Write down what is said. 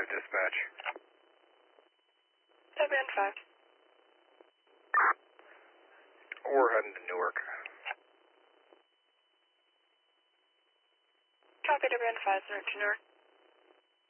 dispatch. WN5. We're heading to Newark. Copy WN5, en route to Newark.